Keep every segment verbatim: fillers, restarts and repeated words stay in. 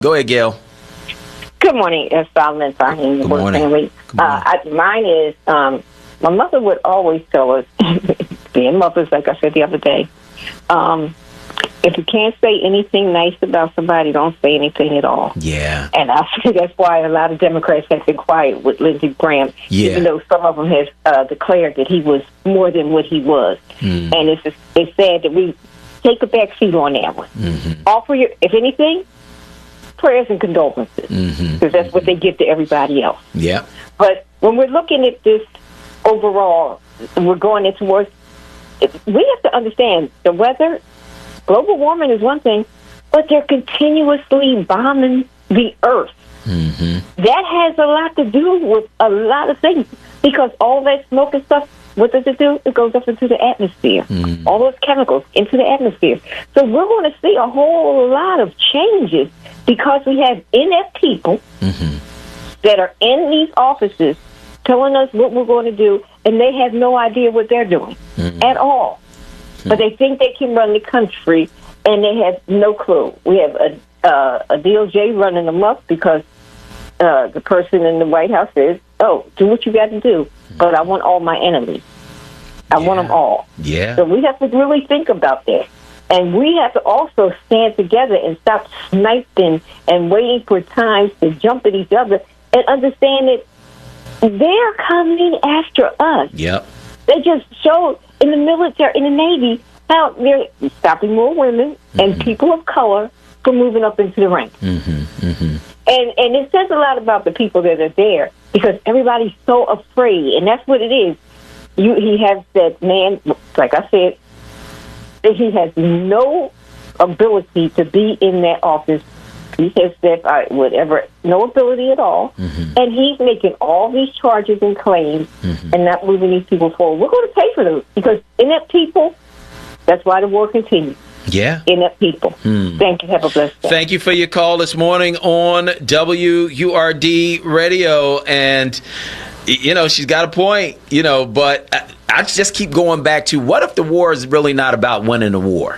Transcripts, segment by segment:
Go ahead, Gail. Good morning, uh, Solomon, Fahim, the Good work morning. family. Good morning. Uh, I, mine is, um, my mother would always tell us, being mothers, like I said the other day, um, if you can't say anything nice about somebody, don't say anything at all. Yeah. And I think that's why a lot of Democrats have been quiet with Lindsey Graham, Yeah. even though some of them have uh, declared that he was more than what he was. Mm. And it's, it's sad that we take a back seat on that one. Mm-hmm. Offer your, if anything, prayers and condolences, because Mm-hmm. that's what they give to everybody else. Yeah. But when we're looking at this overall, we're going into work, we have to understand the weather, global warming is one thing, but they're continuously bombing the earth. Mm-hmm. That has a lot to do with a lot of things, because all that smoke and stuff, what does it do? It goes up into the atmosphere. Mm. All those chemicals into the atmosphere. So we're going to see a whole lot of changes because we have inept people Mm-hmm. that are in these offices telling us what we're going to do, and they have no idea what they're doing Mm-hmm. at all. But they think they can run the country, and they have no clue. We have a, uh, a D O J running amok because uh, the person in the White House says, oh, do what you got to do, but I want all my enemies. I want Yeah. them all. Yeah. So we have to really think about that. And we have to also stand together and stop sniping and waiting for times to jump at each other and understand that they're coming after us. Yep. They just showed in the military, in the Navy, how they're stopping more women and people of color from moving up into the ranks. Mm-hmm. Mm-hmm. And and it says a lot about the people that are there, because everybody's so afraid, and that's what it is. You, he has that man, like I said, that he has no ability to be in that office. He has that uh, whatever, no ability at all, Mm-hmm. and he's making all these charges and claims Mm-hmm. and not moving these people forward. We're going to pay for them, because inept people, that's why the war continues. Yeah. Inept people. Hmm. Thank you. Have a blessed day. Thank you for your call this morning on W U R D Radio. And, y- you know, she's got a point, you know, but I, I just keep going back to, what if the war is really not about winning the war?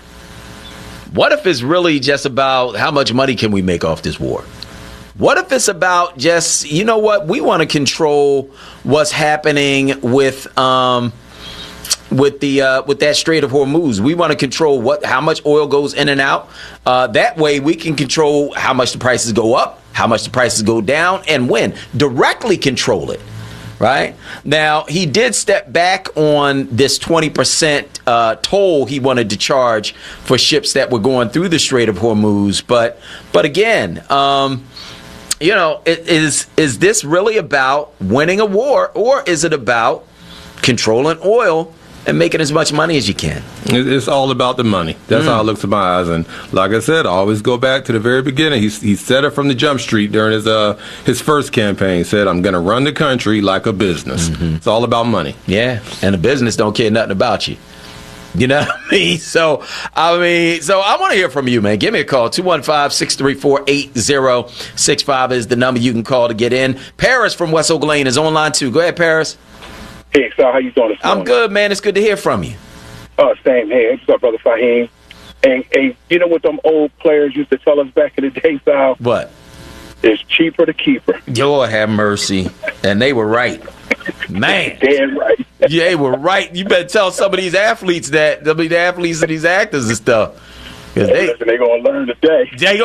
What if it's really just about how much money can we make off this war? What if it's about just, you know what, we want to control what's happening with um, with the uh, with that Strait of Hormuz. We want to control what how much oil goes in and out. Uh, that way we can control how much the prices go up, how much the prices go down, and when. Directly control it. Right? Now, he did step back on this twenty percent uh, toll he wanted to charge for ships that were going through the Strait of Hormuz. But but again, um, you know, it, is is this really about winning a war, or is it about controlling oil and making as much money as you can? It- It's all about the money. That's how it looks in my eyes. And like I said, I always go back to the very beginning. He, he said it from the jump street during his uh his first campaign. He said, I'm going to run the country like a business. It's all about money. Yeah, and the business don't care nothing about you. You know what I mean? So, I mean, so I want to hear from you, man. Give me a call. two one five, six three four, eight zero six five is the number you can call to get in. Paris from West Oak Lane is online, too. Go ahead, Paris. Hey, so how you doing this morning? I'm good, man. It's good to hear from you. Oh, same. Hey, what's up, Brother Fahim? And, and you know what them old players used to tell us back in the day, Sal? What? It's cheaper to keep her. Lord have mercy. And they were right. Man. Damn right. Yeah, they were right. You better tell some of these athletes that, I mean, the athletes and these actors and stuff. 'Cause Hey, they, listen, they gonna learn today. they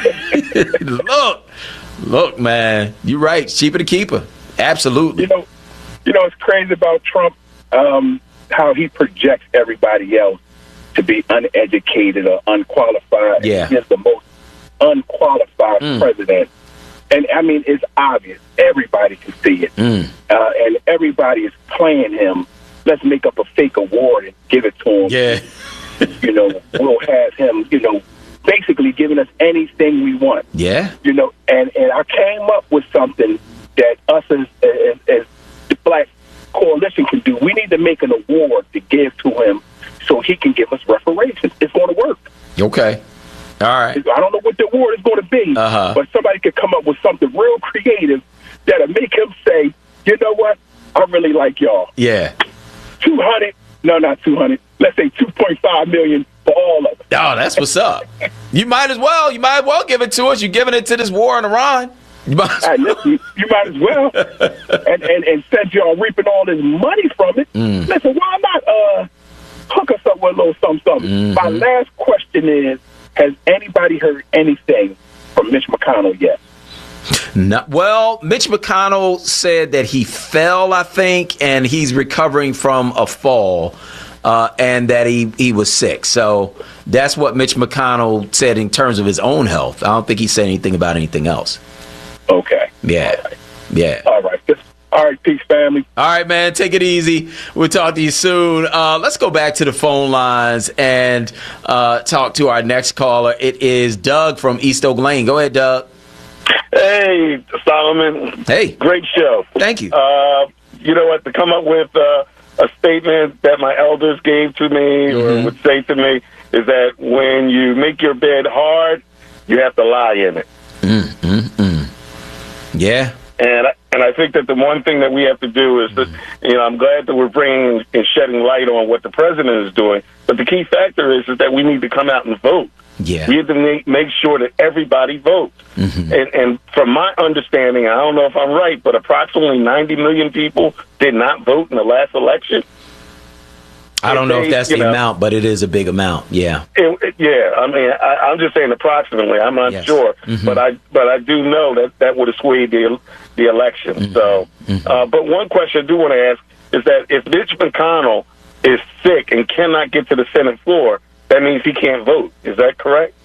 go, look, look, man. You're right. It's cheaper to keep her. Absolutely. You know, you know, it's crazy about Trump, um, how he projects everybody else to be uneducated or unqualified. Yeah. He is the most unqualified Mm. president. And, I mean, it's obvious. Everybody can see it. Mm. Uh, and everybody is playing him. Let's make up a fake award and give it to him. Yeah. You know, we'll have him, you know, basically giving us anything we want. Yeah. You know, and, and I came up with something that us as, as, as the Black Coalition can do. We need to make an award to give to him so he can give us reparations. It's going to work. Okay. All right. I don't know what the award is going to be, Uh-huh. but somebody could come up with something real creative that'll make him say, you know what, I really like y'all. Yeah. two hundred, no, not two hundred, let's say two point five million for all of us. Oh, that's what's up. You might as well. You might as well give it to us. You're giving it to this war in Iran. You might as well, listen, you might as well. and, and, and since y'all reaping all this money from it, mm. listen, why not uh, hook us up with a little something, something? Mm-hmm. My last question is, has anybody heard anything from Mitch McConnell yet? No, well, Mitch McConnell said that he fell, I think, and he's recovering from a fall, uh, and that he, he was sick. So that's what Mitch McConnell said in terms of his own health. I don't think he said anything about anything else. Okay. Yeah. All right. Yeah. All right. All right. Peace, family. All right, man. Take it easy. We'll talk to you soon. Uh, let's go back to the phone lines and uh, talk to our next caller. It is Doug from East Oak Lane. Go ahead, Doug. Hey, Solomon. Hey. Great show. Thank you. Uh, you know what? To come up with uh, a statement that my elders gave to me mm-hmm. or would say to me is that when you make your bed hard, you have to lie in it. Mm-mm-mm. Yeah. And I, and I think that the one thing that we have to do is that, you know, I'm glad that we're bringing and shedding light on what the president is doing. But the key factor is, is that we need to come out and vote. Yeah. We have to make, make sure that everybody votes. Mm-hmm. And, and from my understanding, I don't know if I'm right, but approximately ninety million people did not vote in the last election. I don't know if that's the know, amount, but it is a big amount. Yeah. It, it, yeah. I mean, I, I'm just saying approximately. I'm not yes. sure, mm-hmm. but I but I do know that that would have swayed the the election. Mm-hmm. So, mm-hmm. Uh, but one question I do want to ask is that if Mitch McConnell is sick and cannot get to the Senate floor, that means he can't vote. Is that correct?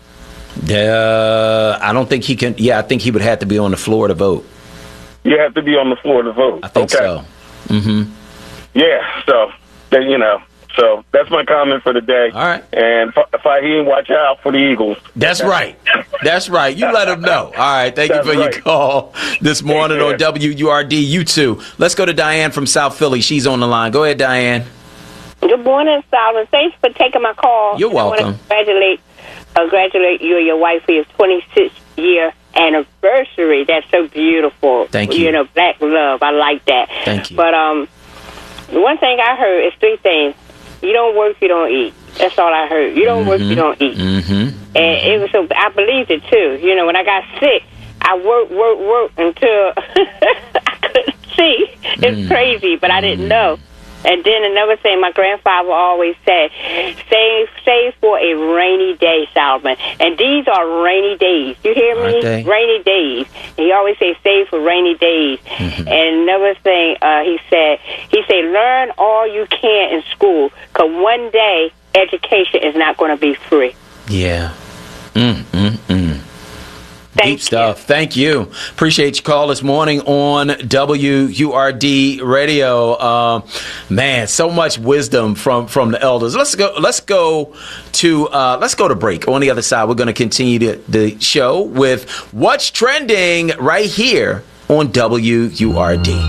Uh, I don't think he can. Yeah, I think he would have to be on the floor to vote. You have to be on the floor to vote. I think okay. so. Mm-hmm. Yeah. So then you know. So that's my comment for the day. All right. And Fahim, watch out for the Eagles. That's right. That's right. You let them know. All right. Thank that's you for right. your call this morning on W U R D. You too. Let's go to Diane from South Philly. She's on the line. Go ahead, Diane. Good morning, Solomon. Thanks for taking my call. You're welcome. I want to congratulate, uh, congratulate you and your wife for your twenty-sixth year anniversary. That's so beautiful. Thank you. You know, black love. I like that. Thank you. But um, one thing I heard is three things. You don't work, you don't eat. That's all I heard. You don't mm-hmm. work, you don't eat. Mm-hmm. And mm-hmm. it was so. I believed it too. You know, when I got sick, I worked, worked, worked until I couldn't see. It's mm-hmm. crazy, but I didn't know. And then another thing, my grandfather always said, save, save for a rainy day, Solomon. And these are rainy days. You hear me? Aren't they? Rainy days. And he always say, save for rainy days. Mm-hmm. And another thing, uh, he said, he said, learn all you can in school, because one day education is not going to be free. Yeah. Mm, mm, mm. Thank Deep stuff. You. Thank you. Appreciate your call this morning on W U R D Radio. Uh, man, so much wisdom from, from the elders. Let's go. Let's go to uh, let's go to break. On the other side, we're going to continue the, the show with what's trending right here on W U R D.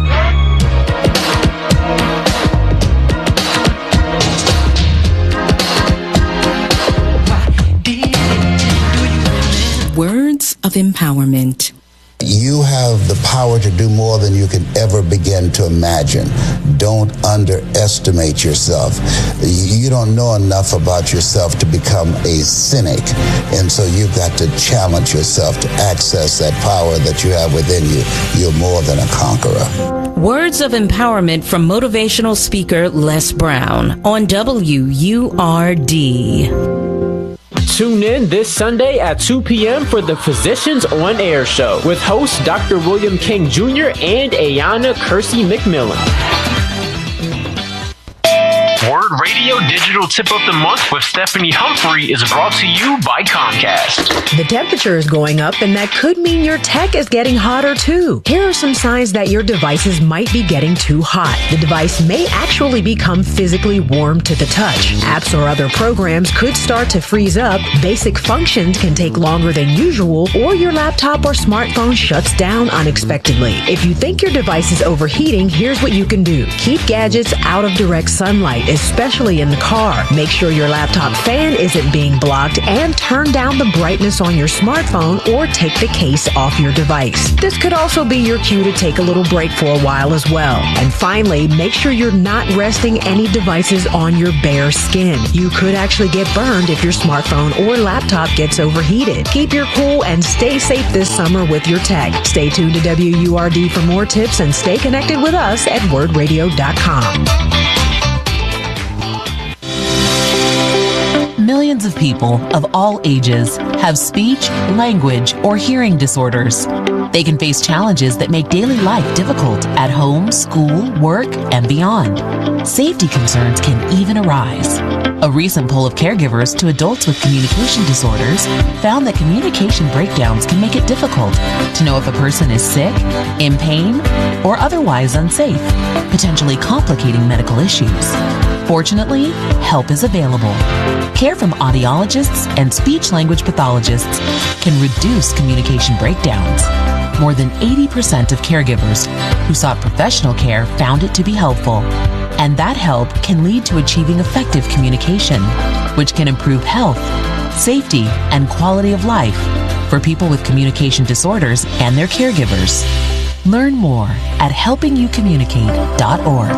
Words of empowerment. You have the power to do more than you can ever begin to imagine. Don't underestimate yourself. You don't know enough about yourself to become a cynic. And so you've got to challenge yourself to access that power that you have within you. You're more than a conqueror. Words of empowerment from motivational speaker Les Brown on W U R D. Tune in this Sunday at two p.m. for the Physicians on Air show with host Doctor William King Junior and Ayana Kersey McMillan. Word Radio Digital Tip of the Month with Stephanie Humphrey is brought to you by Comcast. The temperature is going up, and that could mean your tech is getting hotter too. Here are some signs that your devices might be getting too hot. The device may actually become physically warm to the touch. Apps or other programs could start to freeze up. Basic functions can take longer than usual, or your laptop or smartphone shuts down unexpectedly. If you think your device is overheating, here's what you can do. Keep gadgets out of direct sunlight, especially especially in the car. Make sure your laptop fan isn't being blocked and turn down the brightness on your smartphone or take the case off your device. This could also be your cue to take a little break for a while as well. And finally, make sure you're not resting any devices on your bare skin. You could actually get burned if your smartphone or laptop gets overheated. Keep your cool and stay safe this summer with your tech. Stay tuned to W U R D for more tips and stay connected with us at word radio dot com. Millions of people of all ages have speech, language, or hearing disorders. They can face challenges that make daily life difficult at home, school, work, and beyond. Safety concerns can even arise. A recent poll of caregivers to adults with communication disorders found that communication breakdowns can make it difficult to know if a person is sick, in pain, or otherwise unsafe, potentially complicating medical issues. Fortunately, help is available. Care from audiologists and speech-language pathologists can reduce communication breakdowns. More than eighty percent of caregivers who sought professional care found it to be helpful. And that help can lead to achieving effective communication, which can improve health, safety, and quality of life for people with communication disorders and their caregivers. Learn more at helping you communicate dot org.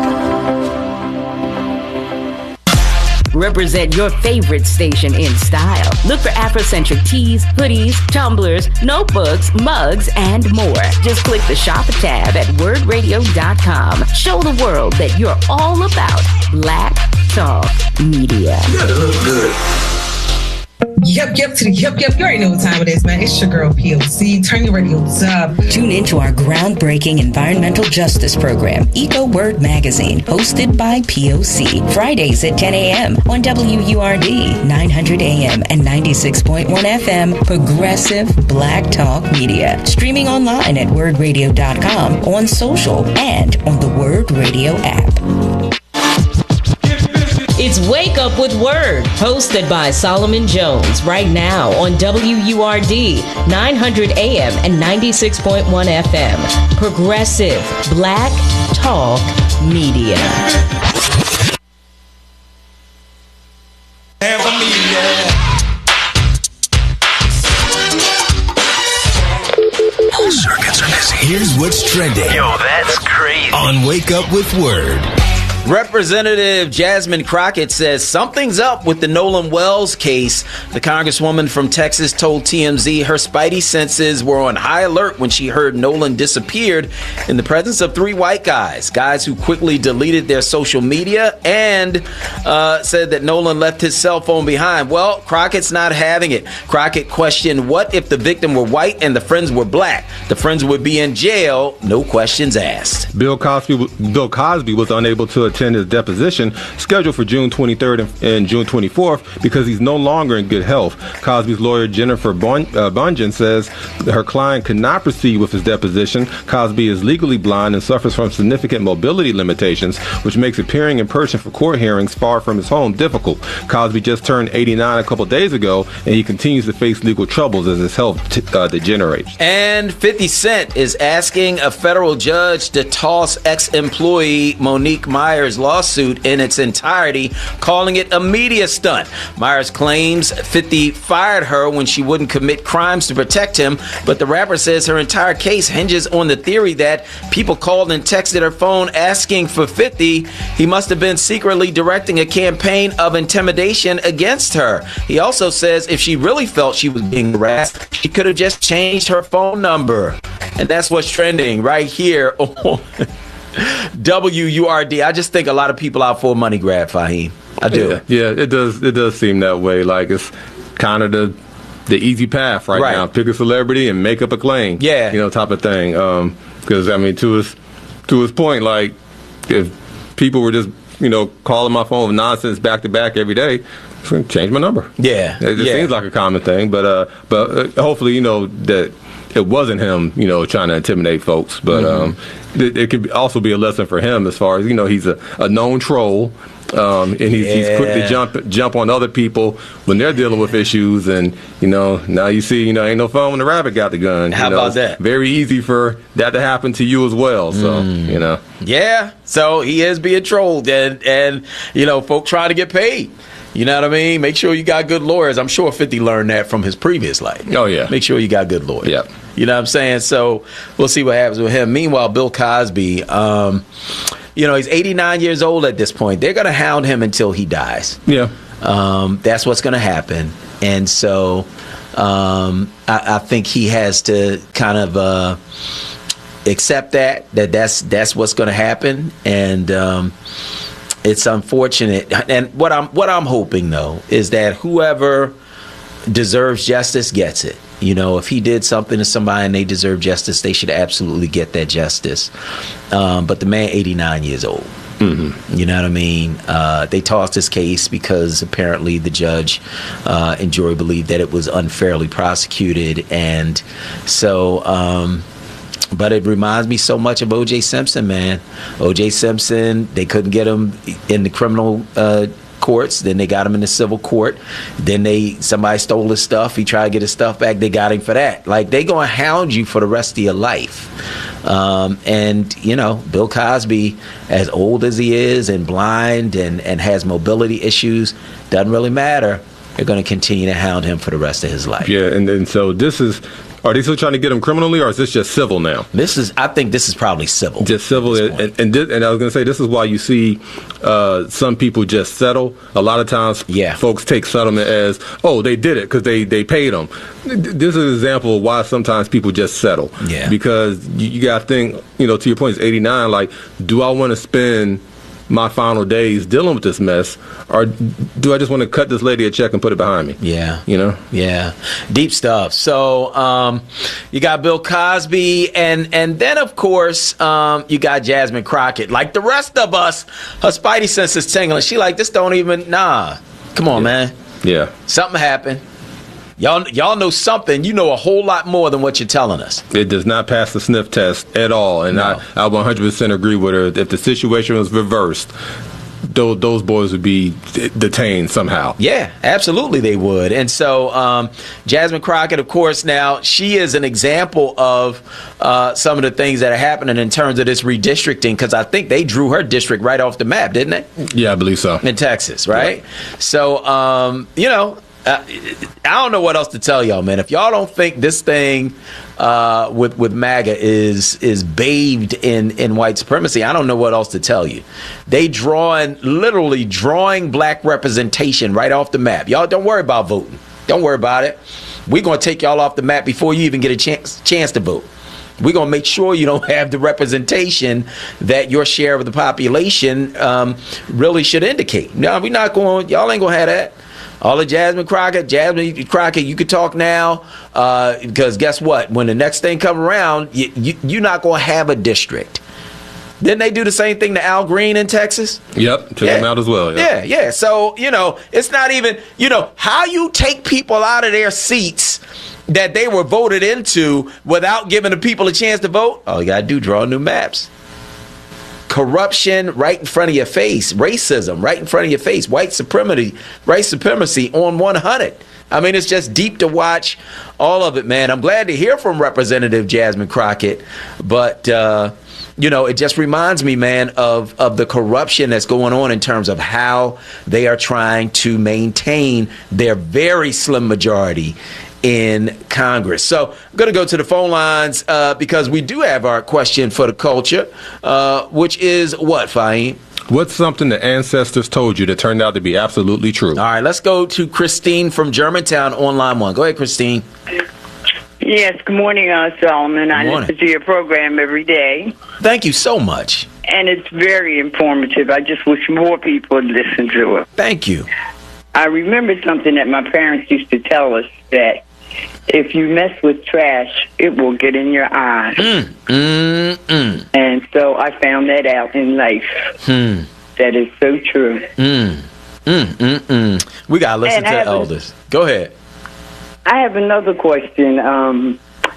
Represent your favorite station in style. Look for Afrocentric tees, hoodies, tumblers, notebooks, mugs, and more. Just click the shop tab at word radio dot com. Show the world that you're all about Black Talk Media. You gotta look good. Yep, yep, to the yep, yep. You already know what time it is, man. It's your girl, P O C. Turn your radios up. Tune into our groundbreaking environmental justice program, Eco Word Magazine, hosted by P O C. Fridays at ten a.m. on W U R D, nine hundred A M and ninety-six point one F M, Progressive Black Talk Media. Streaming online at word radio dot com, on social, and on the Word Radio app. It's Wake Up with Word, hosted by Solomon Jones, right now on W U R D, nine hundred A M and ninety-six point one F M. Progressive Black Talk Media. Circuits are busy. Here's what's trending. Yo, that's crazy. On Wake Up with Word. Representative Jasmine Crockett says something's up with the Nolan Wells case. The congresswoman from Texas told T M Z her spidey senses were on high alert when she heard Nolan disappeared in the presence of three white guys, guys who quickly deleted their social media and uh, said that Nolan left his cell phone behind. Well, Crockett's not having it. Crockett questioned, what if the victim were white and the friends were black? The friends would be in jail, no questions asked. Bill Cosby, Bill Cosby was unable to attend his deposition scheduled for June twenty-third and, and June twenty-fourth because he's no longer in good health. Cosby's lawyer Jennifer Bun, uh, Bungen says her client could not proceed with his deposition. Cosby is legally blind and suffers from significant mobility limitations, which makes appearing in person for court hearings far from his home difficult. Cosby just turned eighty-nine a couple days ago, and he continues to face legal troubles as his health t- uh, degenerates. And fifty Cent is asking a federal judge to toss ex-employee Monique Myers' lawsuit in its entirety, calling it a media stunt. Myers claims fifty fired her when she wouldn't commit crimes to protect him, but the rapper says her entire case hinges on the theory that people called and texted her phone asking for fifty. He must have been secretly directing a campaign of intimidation against her. He also says if she really felt she was being harassed, she could have just changed her phone number. And that's what's trending right here on W U R D. I just think a lot of people out for a money grab, Fahim. I do. Yeah, yeah, it does. It does seem that way. Like it's kind of the the easy path right, right now. Pick a celebrity and make up a claim. Yeah, you know, type of thing. Because um, I mean, to his to his point, like if people were just you know calling my phone with nonsense back to back every day, I'm gonna change my number. Yeah, it just yeah. seems like a common thing. But uh, but uh, hopefully, you know that it wasn't him, you know, trying to intimidate folks. But mm-hmm. um, it, it could also be a lesson for him as far as, you know, he's a, a known troll. Um, and he's, Yeah. he's quick to jump jump on other people when they're dealing with issues. And, you know, now you see, you know, ain't no fun when the rabbit got the gun. How you know, about it's that? Very easy for that to happen to you as well. So, Mm. you know. Yeah, so he is being trolled, and, and you know, folk trying to get paid. You know what I mean? Make sure you got good lawyers. I'm sure fifty learned that from his previous life. Oh, yeah. Make sure you got good lawyers. Yeah. You know what I'm saying? So we'll see what happens with him. Meanwhile, Bill Cosby, um, you know, he's eighty-nine years old at this point. They're going to hound him until he dies. Yeah. Um, that's what's going to happen. And so um, I, I think he has to kind of uh, accept that, that that's, that's what's going to happen. And um, it's unfortunate. And what I'm, what I'm hoping, though, is that whoever deserves justice gets it. You know, if he did something to somebody and they deserve justice, they should absolutely get that justice. Um, but the man, eighty-nine years old. Mm-hmm. You know what I mean? Uh, they tossed his case because apparently the judge uh, and jury believed that it was unfairly prosecuted. And so, um, but it reminds me so much of O J Simpson, man. O J Simpson, they couldn't get him in the criminal uh courts, then they got him in the civil court, then they somebody stole his stuff, he tried to get his stuff back, they got him for that. Like, they gonna hound you for the rest of your life. Um, and you know, Bill Cosby, as old as he is and blind and and has mobility issues, doesn't really matter. They're gonna continue to hound him for the rest of his life. Yeah, and then so this is, are they still trying to get him criminally, or is this just civil now? This is, I think this is probably civil. Just civil, and and, this, and I was going to say, this is why you see uh, some people just settle. A lot of times, yeah. folks take settlement as, oh, they did it because they, they paid them. This is an example of why sometimes people just settle. Yeah. Because you, you got to think, you know, to your point, it's eighty-nine, like, do I want to spend my final days dealing with this mess, or do I just want to cut this lady a check and put it behind me? Yeah. You know? Yeah. Deep stuff. So um, you got Bill Cosby, and, and then, of course, um, you got Jasmine Crockett. Like the rest of us, her spidey sense is tingling. She like, this don't even, nah. Come on, yeah. man. Yeah. Something happened. Y'all, y'all know something. You know a whole lot more than what you're telling us. It does not pass the sniff test at all, and No. I, I one hundred percent agree with her. If the situation was reversed, those, those boys would be d- detained somehow. Yeah, absolutely they would. And so um, Jasmine Crockett, of course, now she is an example of uh, some of the things that are happening in terms of this redistricting, because I think they drew her district right off the map, didn't they? Yeah, I believe so. In Texas, right? Yeah. So, um, you know, Uh, I don't know what else to tell y'all, man. If y'all don't think this thing uh, with with MAGA is is bathed in, in white supremacy, I don't know what else to tell you. They drawing, literally drawing black representation right off the map. Y'all don't worry about voting. Don't worry about it. We're going to take y'all off the map before you even get a chance chance to vote. We're going to make sure you don't have the representation that your share of the population um, really should indicate. No, we're not going, y'all ain't going to have that. All of Jasmine Crockett, Jasmine Crockett, you can talk now uh, because guess what? When the next thing come around, you, you, you're not going to have a district. Didn't they do the same thing to Al Green in Texas? Yep, took Yeah. him out as well. Yeah, yeah. So, you know, it's not even, you know, how you take people out of their seats that they were voted into without giving the people a chance to vote. All you got to do, draw new maps. Corruption right in front of your face. Racism right in front of your face. White supremacy, white supremacy on one hundred. I mean, it's just deep to watch all of it, man. I'm glad to hear from Representative Jasmine Crockett, but uh, you know, it just reminds me, man, of of the corruption that's going on in terms of how they are trying to maintain their very slim majority in Congress. So I'm going to go to the phone lines uh, because we do have our question for the culture, uh, which is what, Fahim? What's something the ancestors told you that turned out to be absolutely true? All right, let's go to Christine from Germantown on line one. Go ahead, Christine. Yes, good morning, uh, Solomon. I morning. listen to your program every day. Thank you so much. And it's very informative. I just wish more people would listen to it. Thank you. I remember something that my parents used to tell us, that if you mess with trash, it will get in your eyes. Mm, mm, mm. And so I found that out in life. Hmm. That is so true. Mm, mm, mm, mm. We got to listen And to I the have a- elders. Go ahead. I have another question. Um,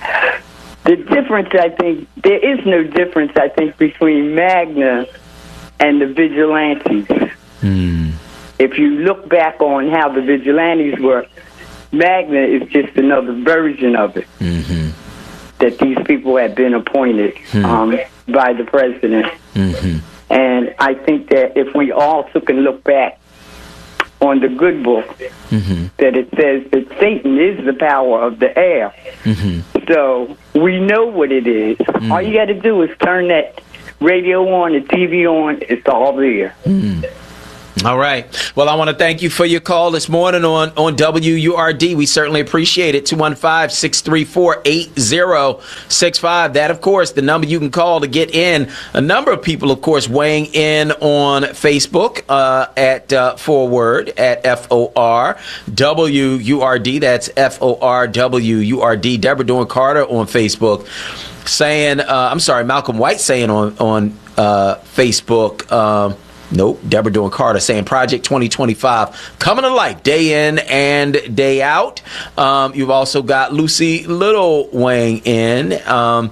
the difference, I think, there is no difference, I think, between MAGNA and the vigilantes. Mm. If you look back on how the vigilantes were, Magna is just another version of it. Mm-hmm. That these people have been appointed mm. um, by the president. Mm-hmm. And I think that if we all took and look back on the good book, mm-hmm. that it says that Satan is the power of the air. Mm-hmm. So we know what it is. Mm. All you got to do is turn that radio on, the T V on, it's all there. Mm. All right. Well, I want to thank you for your call this morning on, on W U R D. We certainly appreciate it. two one five, six three four, eight zero six five. That, of course, the number you can call to get in. A number of people, of course, weighing in on Facebook uh, at uh, Forward, at F O R W U R D. That's F O R W U R D. Deborah Dawn Carter on Facebook saying, uh, I'm sorry, Malcolm White saying on, on uh, Facebook, um, Nope. Deborah Dawn Carter saying Project twenty twenty-five coming to life day in and day out. Um, you've also got Lucy Little weighing in. Um,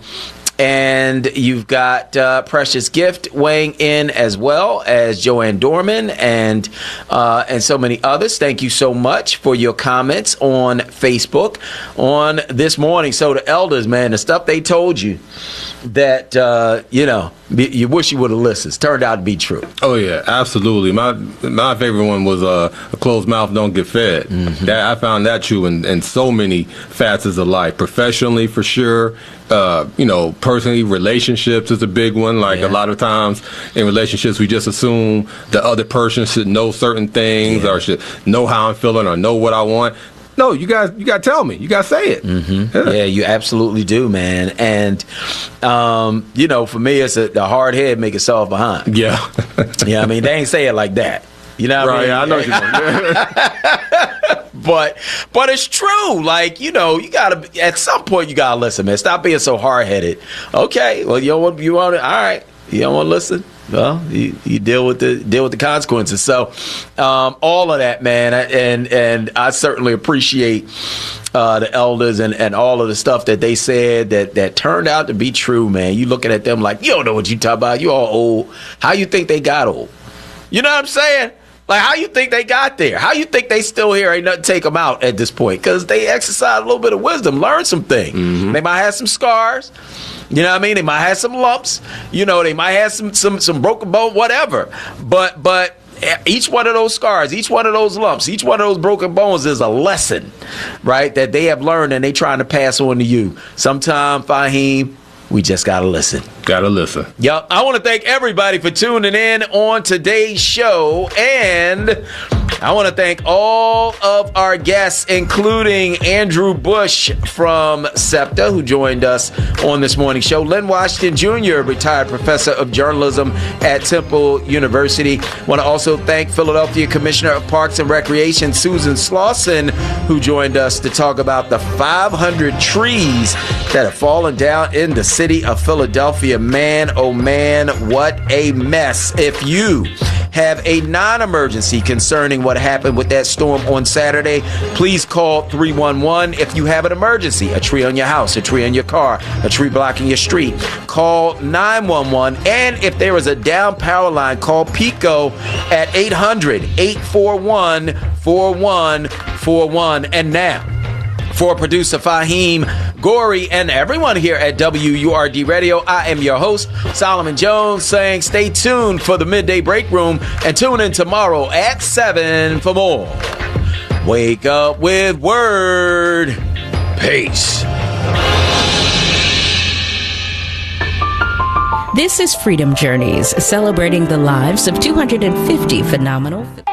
and you've got uh, Precious Gift weighing in as well as Joanne Dorman and uh, and so many others. Thank you so much for your comments on Facebook on this morning. So the elders, man, the stuff they told you that, uh, you know, you wish you would have listened. Turned out to be true. Oh, yeah, absolutely. My my favorite one was uh, a closed mouth don't get fed. Mm-hmm. That, I found that true in, in so many facets of life. Professionally, for sure. Uh, you know, personally, relationships is a big one. Like yeah. a lot of times in relationships, we just assume the other person should know certain things yeah. or should know how I'm feeling or know what I want. No, you guys, you got to tell me. You got to say it. Mm-hmm. Yeah. yeah, you absolutely do, man. And, um, you know, for me, it's a, the hard head make it soft behind. Yeah. yeah, I mean, they ain't say it like that. You know what right, I mean? Yeah, I know what you mean. But but it's true. Like, you know, you gotta at some point you gotta listen, man. Stop being so hard headed. Okay, well you don't want you want it. All right, you don't want to listen. Well, you, you deal with the deal with the consequences. So, um, all of that, man, and and I certainly appreciate uh, the elders and, and all of the stuff that they said that that turned out to be true, man. You looking at them like you don't know what you talking about. You all old. How you think they got old? You know what I'm saying? Like, how you think they got there? How you think they still here? Ain't nothing to take them out at this point because they exercise a little bit of wisdom, learn some things. Mm-hmm. They might have some scars. You know what I mean? They might have some lumps. You know, they might have some some some broken bone, whatever. But but each one of those scars, each one of those lumps, each one of those broken bones is a lesson, right? That they have learned and they trying to pass on to you. Sometime, Fahim, we just gotta listen. Gotta listen. Yep. I want to thank everybody for tuning in on today's show, and I want to thank all of our guests, including Andrew Bush from SEPTA, who joined us on this morning's show. Lynn Washington Junior, retired professor of journalism at Temple University. I want to also thank Philadelphia Commissioner of Parks and Recreation, Susan Slauson, who joined us to talk about the five hundred trees that have fallen down in the city of Philadelphia. Man, oh man, what a mess. If you have a non-emergency concerning what happened with that storm on Saturday, please call three one one. If you have an emergency, a tree on your house, a tree on your car, a tree blocking your street, call nine one one. And if there is a down power line, call PECO at eight hundred, eight four one, four one four one. And now, for producer Fahim Gorey and everyone here at W U R D Radio, I am your host, Solomon Jones, saying stay tuned for the Midday Break Room and tune in tomorrow at seven for more. Wake up with Word. Peace. This is Freedom Journeys, celebrating the lives of two hundred fifty phenomenal